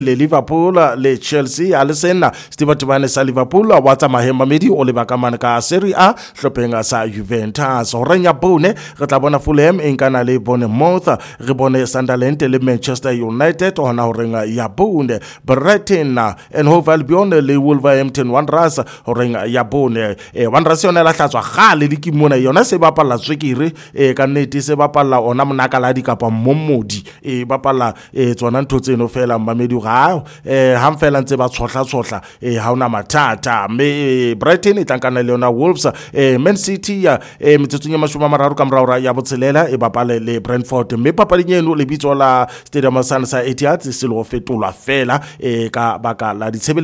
le Liverpool le Chelsea a le sena Steve sa Liverpool wa tsa mahemamedi o le baka mane ka Serie A hlophenga sa Juventus o renya bone re tla bona Fulham e nkana le Bournemouth re bone Sunderland le Manchester United ona ho renga ya bone Brighton and Hove Albion le Wolverhampton Wanderers ho renga ya bone Wanderers yona la hlatswa gale le kimona yona se bapalla tswekere ka nnete se bapalla ona monakaladi kapa mommodi bapalla tsona ntho tseno fela mamedi ha mfela ntse ba tshotla ha ona mathata me Brighton e tlankana le yona Wolves Man City metsetsunya mashoma mararo ka morao ya botshelela e bapale le Brentford me papading eno le bitso la Stadium sa Etihad se lo fetolwa fela ka baka la